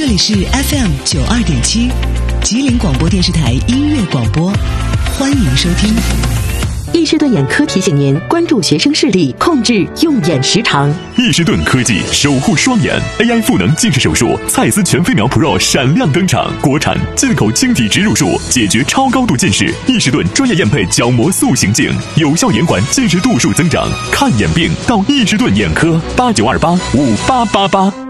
里是 FM92.7吉林广播电视台音乐广播，欢迎收听。 易士顿眼科提醒您关注学生视力，控制用眼时长。 易士顿科技守护双眼 AI 赋能近视手术，蔡司全飞秒 Pro 闪亮登场，国产进口晶体植入术，解决超高度近视。易士顿专业验配角膜塑形镜，有效延缓近视度数增长。看眼病到易士顿眼科，89285888。